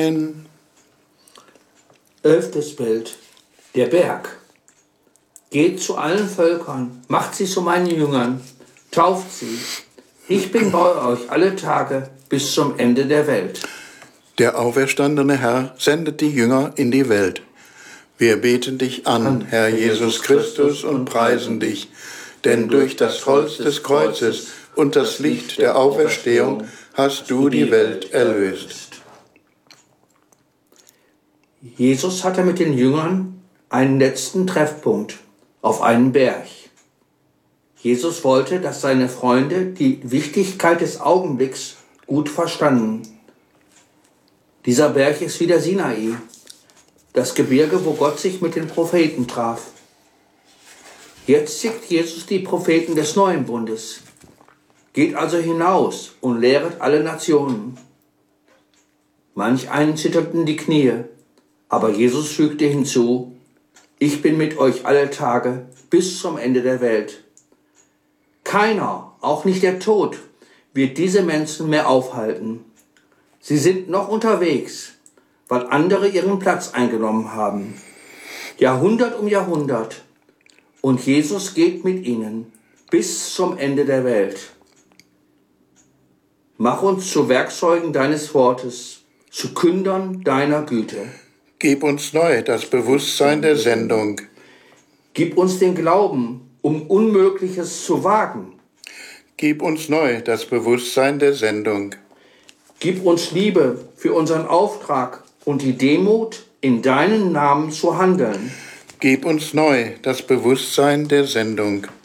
11. Bild. Der Berg. Geht zu allen Völkern, macht sie zu meinen Jüngern, tauft sie. Ich bin bei euch alle Tage bis zum Ende der Welt. Der auferstandene Herr sendet die Jünger in die Welt. Wir beten dich an, Herr Jesus Christus, und preisen dich, denn durch das Holz des Kreuzes und das Licht der Auferstehung hast du die Welt erlöst. Jesus hatte mit den Jüngern einen letzten Treffpunkt auf einem Berg. Jesus wollte, dass seine Freunde die Wichtigkeit des Augenblicks gut verstanden. Dieser Berg ist wie der Sinai, das Gebirge, wo Gott sich mit den Propheten traf. Jetzt schickt Jesus die Propheten des neuen Bundes. Geht also hinaus und lehret alle Nationen. Manch einen zitterten die Knie, aber Jesus fügte hinzu: Ich bin mit euch alle Tage bis zum Ende der Welt. Keiner, auch nicht der Tod, wird diese Menschen mehr aufhalten. Sie sind noch unterwegs, weil andere ihren Platz eingenommen haben. Jahrhundert um Jahrhundert. Und Jesus geht mit ihnen bis zum Ende der Welt. Mach uns zu Werkzeugen deines Wortes, zu Kündern deiner Güte. Gib uns neu das Bewusstsein der Sendung. Gib uns den Glauben, um Unmögliches zu wagen. Gib uns neu das Bewusstsein der Sendung. Gib uns Liebe für unseren Auftrag und die Demut, in deinen Namen zu handeln. Gib uns neu das Bewusstsein der Sendung.